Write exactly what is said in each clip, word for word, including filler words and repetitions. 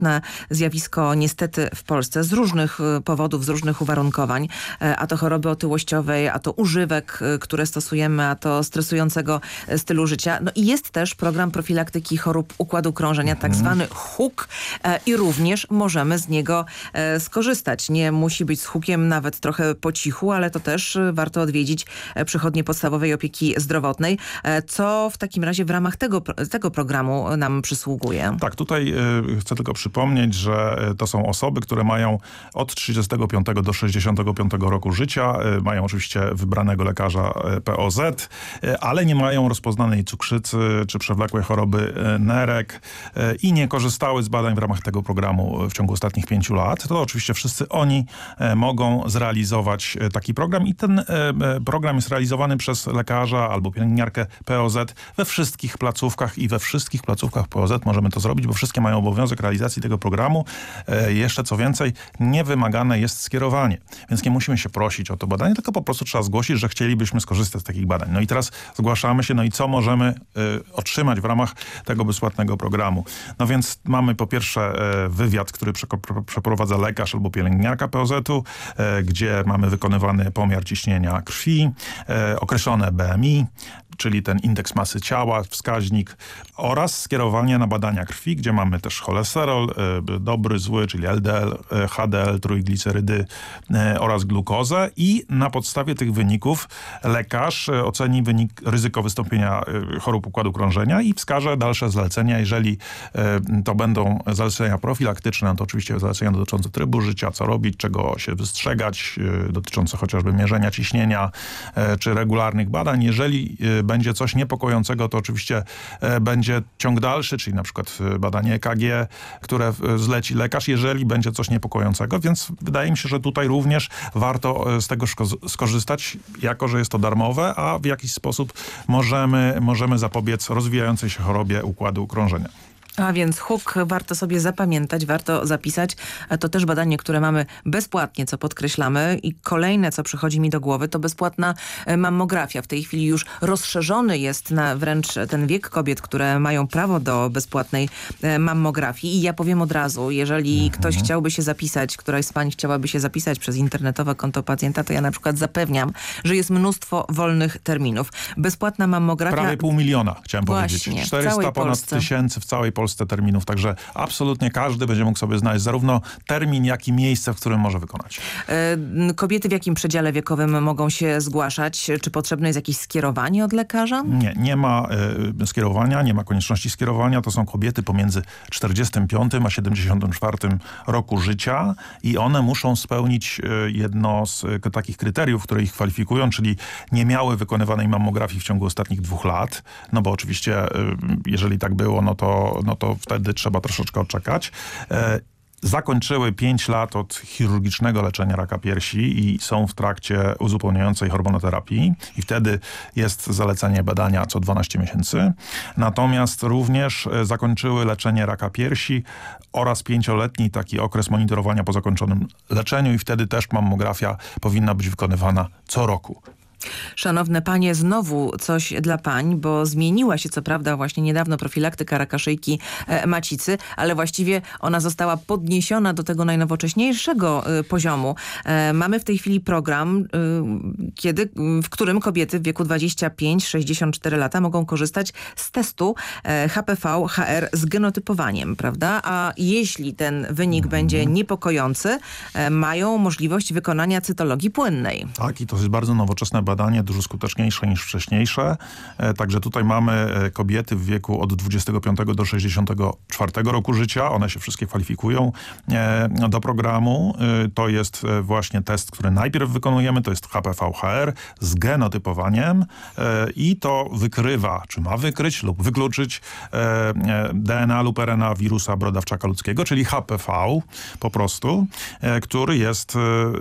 istotne zjawisko niestety w Polsce z różnych powodów, z różnych uwarunkowań, a to choroby otyłościowej, a to używek, które stosujemy, a to stresującego stylu życia. No i jest też program profilaktyki chorób układu krążenia, tak zwany huk i również możemy z niego skorzystać. Nie musi być z hukiem nawet trochę po cichu, ale to też warto odwiedzić przychodnie podstawowej opieki zdrowotnej. Co w takim razie w ramach tego, tego programu nam przysługuje? Tak, tutaj y, chcę tylko przypomnieć, że to są osoby, które mają od trzydziestego piątego do sześćdziesiątego piątego roku życia. Y, mają oczywiście wybranego lekarza y, P O Z, y, ale nie mają rozpoznanej cukrzycy czy przewlekłej choroby y, nerek y, i nie korzystały z badań w ramach tego programu w ciągu ostatnich pięciu lat. To oczywiście wszyscy oni y, mogą zrealizować y, taki program i ten y, y, program jest realizowany przez lekarza albo pielęgniarkę P O Z we wszystkich placówkach i we wszystkich placówkach P O Z możemy to zrobić, bo wszystkie mają obowiązek realizacji tego programu. E, jeszcze co więcej, niewymagane jest skierowanie. Więc nie musimy się prosić o to badanie, tylko po prostu trzeba zgłosić, że chcielibyśmy skorzystać z takich badań. No i teraz zgłaszamy się, no i co możemy e, otrzymać w ramach tego bezpłatnego programu. No więc mamy po pierwsze e, wywiad, który prze, przeprowadza lekarz albo pielęgniarka P O Z-u, e, gdzie mamy wykonywany pomiar ciśnienia krwi, e, określone B M I, czyli ten indeks masy ciała, wskaźnik oraz skierowanie na badania krwi, gdzie mamy też cholesterol, y, dobry, zły, czyli L D L, y, H D L, trójglicerydy y, oraz glukozę i na podstawie tych wyników lekarz y, oceni wynik ryzyko wystąpienia y, chorób układu krążenia i wskaże dalsze zalecenia. Jeżeli y, to będą zalecenia profilaktyczne, to oczywiście zalecenia dotyczące trybu życia, co robić, czego się wystrzegać, y, dotyczące chociażby mierzenia ciśnienia y, czy regularnych badań. Jeżeli y, będzie coś niepokojącego, to oczywiście y, będzie ciąg dalszy, czyli na przykład badanie E K G, które zleci lekarz, jeżeli będzie coś niepokojącego, więc wydaje mi się, że tutaj również warto z tego skorzystać, jako że jest to darmowe, a w jakiś sposób możemy, możemy zapobiec rozwijającej się chorobie układu krążenia. A więc huk warto sobie zapamiętać, warto zapisać. To też badanie, które mamy bezpłatnie, co podkreślamy. I kolejne, co przychodzi mi do głowy, to bezpłatna mammografia. W tej chwili już rozszerzony jest na wręcz ten wiek kobiet, które mają prawo do bezpłatnej mammografii. I ja powiem od razu, jeżeli mhm. ktoś chciałby się zapisać, któraś z pań chciałaby się zapisać przez internetowe konto pacjenta, to ja na przykład zapewniam, że jest mnóstwo wolnych terminów. Bezpłatna mammografia... Prawie pół miliona, chciałem Właśnie, powiedzieć. czterysta ponad tysięcy w całej Polsce terminów, także absolutnie każdy będzie mógł sobie znaleźć zarówno termin, jak i miejsce, w którym może wykonać. Kobiety w jakim przedziale wiekowym mogą się zgłaszać? Czy potrzebne jest jakieś skierowanie od lekarza? Nie, nie ma y, skierowania, nie ma konieczności skierowania. To są kobiety pomiędzy czterdziestym piątym a siedemdziesiątym czwartym roku życia i one muszą spełnić y, jedno z y, takich kryteriów, które ich kwalifikują, czyli nie miały wykonywanej mammografii w ciągu ostatnich dwóch lat, no bo oczywiście y, jeżeli tak było, no to, no to wtedy trzeba troszeczkę odczekać. E, zakończyły pięć lat od chirurgicznego leczenia raka piersi i są w trakcie uzupełniającej hormonoterapii i wtedy jest zalecenie badania co dwanaście miesięcy. Natomiast również zakończyły leczenie raka piersi oraz pięcioletni taki okres monitorowania po zakończonym leczeniu i wtedy też mammografia powinna być wykonywana co roku. Szanowne panie, znowu coś dla pań, bo zmieniła się co prawda właśnie niedawno profilaktyka raka szyjki e, macicy, ale właściwie ona została podniesiona do tego najnowocześniejszego e, poziomu. E, mamy w tej chwili program, e, kiedy, w którym kobiety w wieku dwadzieścia pięć sześćdziesiąt cztery lata mogą korzystać z testu e, H P V H R z genotypowaniem, prawda? A jeśli ten wynik będzie niepokojący, e, mają możliwość wykonania cytologii płynnej. Tak, i to jest bardzo nowoczesne badanie, dużo skuteczniejsze niż wcześniejsze. E, także tutaj mamy e, kobiety w wieku od dwudziestego piątego do sześćdziesiątego czwartego roku życia. One się wszystkie kwalifikują e, do programu. E, to jest e, właśnie test, który najpierw wykonujemy. To jest H P V H R z genotypowaniem e, i to wykrywa, czy ma wykryć lub wykluczyć e, D N A lub R N A wirusa brodawczaka ludzkiego, czyli H P V po prostu, e, który jest, e,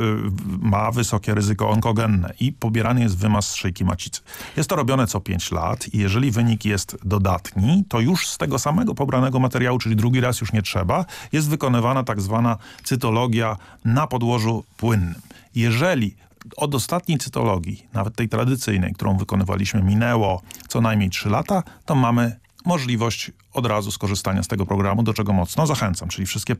ma wysokie ryzyko onkogenne i pobierany jest wymaz z szyjki macicy. Jest to robione co pięć lat i jeżeli wynik jest dodatni, to już z tego samego pobranego materiału, czyli drugi raz już nie trzeba, jest wykonywana tak zwana cytologia na podłożu płynnym. Jeżeli od ostatniej cytologii, nawet tej tradycyjnej, którą wykonywaliśmy, minęło co najmniej trzy lata, to mamy możliwość od razu skorzystania z tego programu, do czego mocno zachęcam, czyli wszystkie